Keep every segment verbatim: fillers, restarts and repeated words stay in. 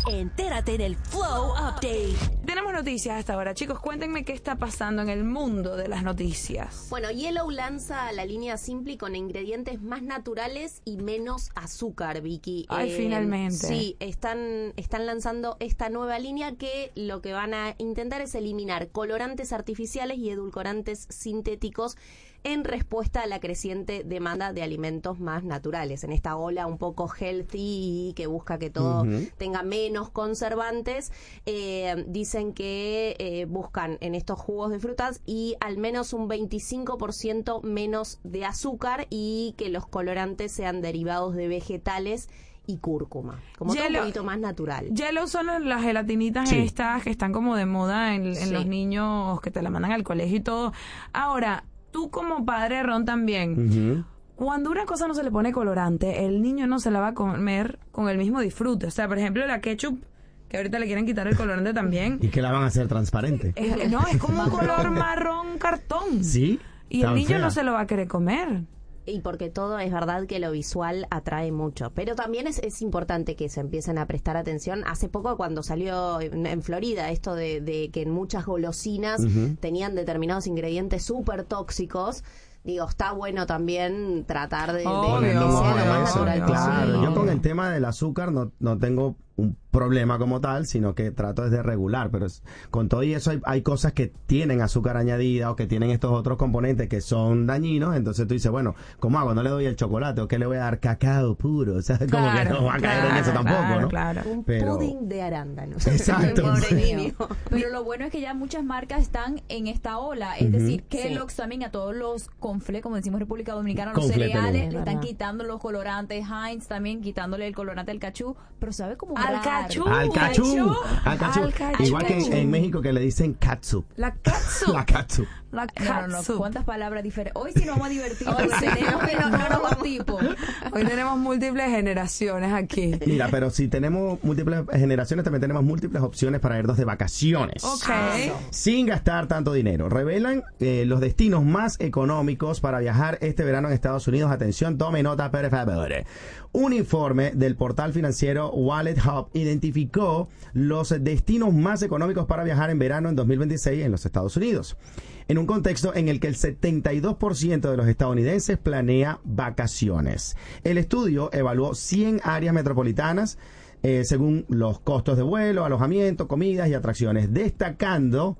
Entérate en el Flow Update. Tenemos noticias hasta ahora. Chicos, cuéntenme qué está pasando en el mundo de las noticias. Bueno, Yellow lanza la línea Simply con ingredientes más naturales y menos azúcar, Vicky. Ay, eh, finalmente. Sí, están, están lanzando esta nueva línea que lo que van a intentar es eliminar colorantes artificiales y edulcorantes sintéticos en respuesta a la creciente demanda de alimentos más naturales. En esta ola un poco healthy y que busca que todo uh-huh. tenga menos conservantes, eh, dicen que eh, buscan en estos jugos de frutas y al menos un veinticinco por ciento menos de azúcar y que los colorantes sean derivados de vegetales y cúrcuma, como Yellow, todo un poquito más natural. Yellow son las gelatinitas sí. estas que están como de moda en, en sí. los niños que te la mandan al colegio y todo. Ahora, tú como padre de Ron también, uh-huh. cuando una cosa no se le pone colorante, el niño no se la va a comer con el mismo disfrute. O sea, por ejemplo, la ketchup, que ahorita le quieren quitar el colorante también. ¿Y que la van a hacer transparente? Es, no, es como un color marrón cartón. ¿Sí? Y el niño fea. no se lo va a querer comer. Y porque todo es verdad que lo visual atrae mucho. Pero también es, es importante que se empiecen a prestar atención. Hace poco cuando salió en, en Florida esto de, de que en muchas golosinas uh-huh. tenían determinados ingredientes súper tóxicos, digo, está bueno también tratar de, oh, de, de, de ser lo más eso, natural claro. posible. Yo con el tema del azúcar no, no tengo un problema como tal, sino que trato de regular, pero es, con todo y eso hay, hay cosas que tienen azúcar añadida o que tienen estos otros componentes que son dañinos, entonces tú dices, bueno, ¿cómo hago? No le doy el chocolate, ¿o qué le voy a dar? Cacao puro, o sea, como claro, que no va a caer claro, en eso tampoco, claro, ¿no? Claro. Un pero, pudín de arándanos. Exacto. Pobre niño. Pero lo bueno es que ya muchas marcas están en esta ola, es uh-huh. decir, Kellogg's sí. también a todos los confle, como decimos en República Dominicana, los confle cereales, tenemos. le están quitando los colorantes, Heinz también quitándole el colorante al cachú, pero ¿sabe cómo al raro? cachú? Al cachú. Al cachú. Al cachú. Igual que en, en México que le dicen catsup. La catsup. La catsup. La no, no, no, ¿cuántas palabras diferentes? Hoy sí nos vamos a divertir. Hoy tenemos de todos los tipos. Hoy tenemos múltiples generaciones aquí. Mira, pero si tenemos múltiples generaciones, también tenemos múltiples opciones para irnos de vacaciones. Ok. Sin gastar tanto dinero. Revelan eh, los destinos más económicos para viajar este verano en Estados Unidos. Atención, tome nota, por favor. Un informe del portal financiero Wallet Hub identificó los destinos más económicos para viajar en verano en dos mil veintiséis en los Estados Unidos, en un contexto en el que el setenta y dos por ciento de los estadounidenses planea vacaciones. El estudio evaluó cien áreas metropolitanas eh, según los costos de vuelo, alojamiento, comidas y atracciones, destacando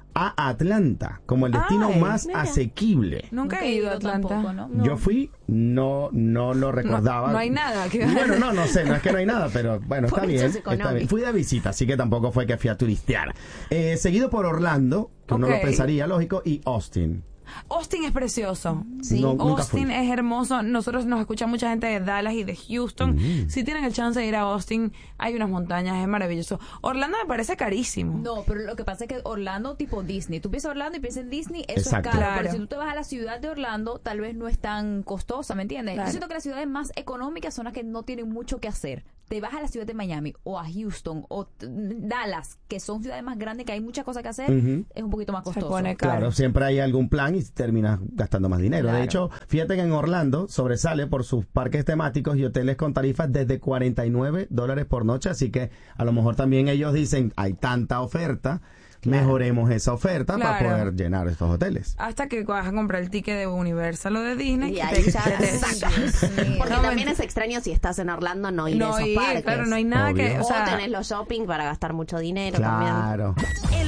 a Atlanta como el destino Ay, más mira. asequible. Nunca he ido a Atlanta. Tampoco, ¿no? No. Yo fui, no no lo recordaba. No, no hay nada. Que... Bueno, no, no sé, no es que no hay nada, pero bueno, está bien, está bien. Fui de visita, así que tampoco fue que fui a turistear. Eh, seguido por Orlando, que okay. uno lo pensaría lógico, y Austin. Austin es precioso. Sí. No, Austin es hermoso. Nosotros nos escucha mucha gente de Dallas y de Houston. Mm. Si tienen el chance de ir a Austin, hay unas montañas, es maravilloso. Orlando me parece carísimo. No, pero lo que pasa es que Orlando tipo Disney. Tú piensas Orlando y piensas en Disney, eso Exacto. es caro. Claro. Pero si tú te vas a la ciudad de Orlando, tal vez no es tan costosa, ¿me entiendes? Claro. Yo siento que las ciudades más económicas son las que no tienen mucho que hacer. Te vas a la ciudad de Miami o a Houston o Dallas, que son ciudades más grandes que hay muchas cosas que hacer, uh-huh. es un poquito más costoso. Se pone caro. Claro, siempre hay algún plan y terminas gastando más dinero. Claro. De hecho, fíjate que en Orlando sobresale por sus parques temáticos y hoteles con tarifas desde cuarenta y nueve dólares por noche, así que a lo mejor también ellos dicen, hay tanta oferta, claro. mejoremos esa oferta claro. para poder llenar estos hoteles. Hasta que vas a comprar el ticket de Universal o de Disney. Y ahí te, ya te, sacas. Porque no, también es extraño si estás en Orlando no ir no a esos ir, parques. Claro, no hay nada Obvio. que... O, o sea, tenés los shopping para gastar mucho dinero claro. también. El